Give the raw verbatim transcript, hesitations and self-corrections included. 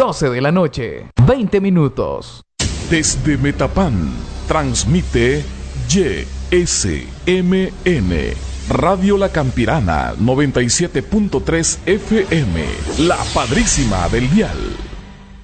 doce de la noche, veinte minutos. Desde Metapán, transmite Y S M N, Radio La Campirana, noventa y siete punto tres F M, la padrísima del dial.